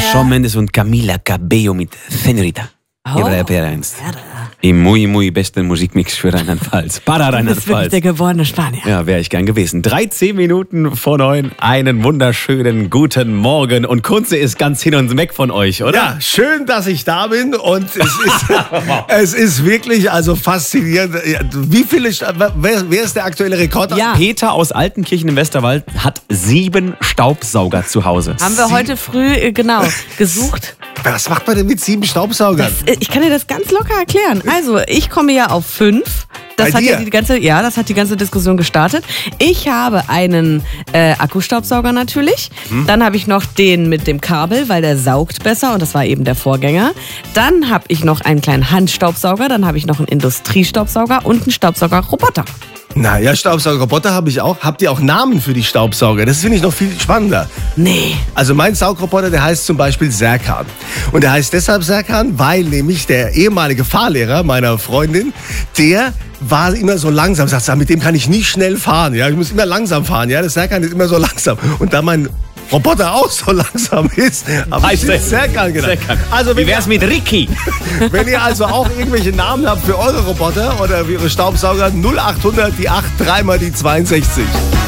Shawn Mendes und Camila Cabello mit Señorita. Oh. Eins. Im muy besten Musikmix für Rheinland-Pfalz. Para Du bist wirklich Rheinland-Pfalz. der geborene Spanier. Ja, wäre ich gern gewesen. 13 Minuten vor 9. Einen wunderschönen guten Morgen. Und Kunze ist ganz hin und weg von euch, oder? Ja, schön, dass ich da bin und es ist wirklich also faszinierend. Wie viele, wer ist der aktuelle Rekord? Ja. Peter aus Altenkirchen im Westerwald hat 7 Staubsauger zu Hause. Haben wir heute früh, gesucht. Was macht man denn mit 7 Staubsaugern? Ich kann dir das ganz locker erklären. Also, ich komme ja auf 5. Das Bei hat dir? das hat die ganze Diskussion gestartet. Ich habe einen Akkustaubsauger natürlich. Dann habe ich noch den mit dem Kabel, weil der saugt besser und das war eben der Vorgänger. Dann habe ich noch einen kleinen Handstaubsauger. Dann habe ich noch einen Industriestaubsauger und einen Staubsaugerroboter. Naja, Staubsaugerroboter habe ich auch. Habt ihr auch Namen für die Staubsauger? Das finde ich noch viel spannender. Nee. Also mein Saugroboter, der heißt zum Beispiel Serkan. Und der heißt deshalb Serkan, weil nämlich der ehemalige Fahrlehrer meiner Freundin, der war immer so langsam. Sagt, mit dem kann ich nicht schnell fahren. Ja, ich muss immer langsam fahren. Ja, der Serkan ist immer so langsam. Und da mein Roboter auch so langsam ist, habe ich den Serkan genannt. Also Wie wär's mit Ricky? wenn ihr also auch irgendwelche Namen habt für eure Roboter oder für eure Staubsauger, 0800 die 8 3 mal die 62.